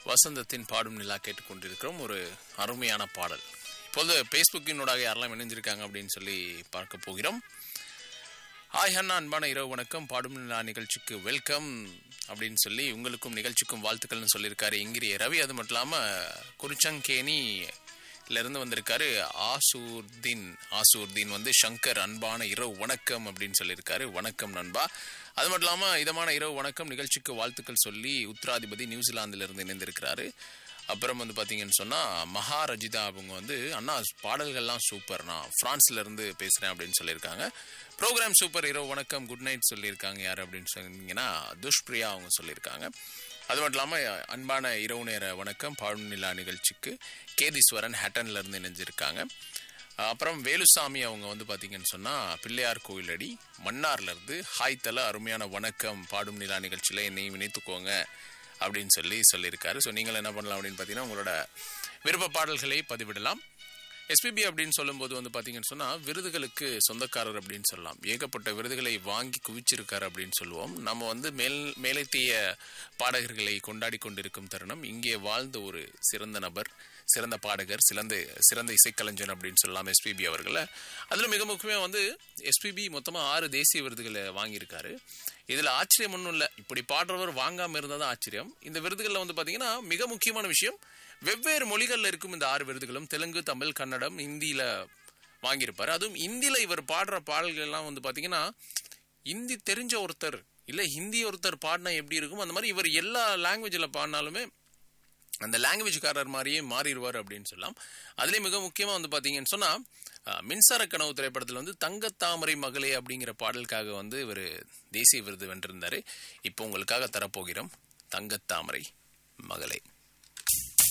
வசந்தத்தின் பாடும் நிலா கேட்டுக்கொண்டிருக்கிறோம். ஒரு அருமையான பாடல். இப்போது பேஸ்புக்கினூடாக யாரெல்லாம் இணைஞ்சிருக்காங்க அப்படின்னு சொல்லி பார்க்க போகிறோம். ஹாய் அண்ணா, அன்பான இரவு வணக்கம், பாடும் நிலா நிகழ்ச்சிக்கு வெல்கம் அப்படின்னு சொல்லி உங்களுக்கும் நிகழ்ச்சிக்கும் வாழ்த்துக்கள்னு சொல்லியிருக்காரு இங்கிரிய ரவி. அது மட்டும் இல்லாமல் குறிச்சங்கேணி இருந்து வந்திருக்காரு ஆசூர்தீன் வந்து சங்கர், அன்பான இரவு வணக்கம் அப்படின்னு சொல்லியிருக்காரு. வணக்கம் நண்பா. அது மட்டும் இல்லாமல் இதமான இரவு வணக்கம், நிகழ்ச்சிக்கு வாழ்த்துக்கள் சொல்லி உத்தராதிபதி நியூசிலாந்திலிருந்து இணைந்திருக்கிறாரு. அப்புறம் வந்து பார்த்தீங்கன்னு சொன்னால் மகாரஜிதா அவங்க வந்து அண்ணா பாடல்கள்லாம் சூப்பர்ண்ணா, ஃப்ரான்ஸ்ல இருந்து பேசுகிறேன் அப்படின்னு சொல்லியிருக்காங்க. ப்ரோக்ராம் சூப்பர், இரவு வணக்கம், குட் நைட் சொல்லியிருக்காங்க. யார் அப்படின்னு சொன்னீங்கன்னா துஷ்பிரியா அவங்க சொல்லியிருக்காங்க. அது மட்டும் இல்லாமல் அன்பான இரவு நேர வணக்கம், பாடும் நிலா நிகழ்ச்சிக்கு கேதீஸ்வரன் ஹேட்டன்ல இருந்து இணைஞ்சிருக்காங்க. அப்புறம் வேலுசாமி அவங்க வந்து பார்த்தீங்கன்னு சொன்னால் பிள்ளையார் கோயிலடி மன்னார்ல இருந்து ஹாய் தல, அருமையான வணக்கம், பாடும் நிலா நிகழ்ச்சியில் என்னையும் இணைத்துக்கோங்க அப்படின்னு சொல்லியிருக்காரு. ஸோ நீங்கள் என்ன பண்ணலாம் அப்படின்னு பார்த்தீங்கன்னா உங்களோட விருப்ப பாடல்களை பதிவிடலாம். எஸ்பிபி அப்படின்னு சொல்லும்போது வந்து பார்த்தீங்கன்னு சொன்னால் விருதுகளுக்கு சொந்தக்காரர் அப்படின்னு சொல்லலாம். ஏகப்பட்ட விருதுகளை வாங்கி குவிச்சிருக்காரு அப்படின்னு சொல்லுவோம். நம்ம வந்து மேலைத்திய பாடகர்களை கொண்டாடி கொண்டிருக்கும் தருணம். இங்கே வாழ்ந்த ஒரு சிறந்த நபர், சிறந்த பாடகர், சிறந்த இசைக்கலைஞர் அப்படின்னு சொல்லலாம் எஸ்பிபி அவர்களை. அதில் மிக முக்கியமாக வந்து எஸ்பிபி மொத்தமாக 6 தேசிய விருதுகளை வாங்கியிருக்காரு. இதில் ஆச்சரியம் ஒன்றும் இல்லை, இப்படி பாடுறவர் வாங்காமல் இருந்தால் தான் ஆச்சரியம். இந்த விருதுகளில் வந்து பார்த்தீங்கன்னா மிக முக்கியமான விஷயம், வெவ்வேறு மொழிகளில் இருக்கும் இந்த 6 விருதுகளும் தெலுங்கு, தமிழ், கன்னடம், ஹிந்தியில் வாங்கியிருப்பார். அதுவும் ஹிந்தியில் இவர் பாடுற பாடல்கள் எல்லாம் வந்து பார்த்தீங்கன்னா ஹிந்தி தெரிஞ்ச ஒருத்தர் இல்லை ஹிந்தி ஒருத்தர் பாடினா எப்படி இருக்கும் அந்த மாதிரி இவர் எல்லா லாங்குவேஜில் பாடினாலுமே அந்த லாங்குவேஜ்காரர் மாதிரியே மாறிடுவார் அப்படின்னு சொல்லலாம். அதுலேயும் மிக முக்கியமாக வந்து பார்த்தீங்கன்னு சொன்னால் மின்சார கனவு திரைப்படத்தில் வந்து தங்கத்தாமரை மகளே அப்படிங்கிற பாடலுக்காக வந்து இவர் தேசிய விருது வென்றிருந்தார். இப்போ உங்களுக்காக தரப்போகிறோம் தங்கத்தாமரை மகளே.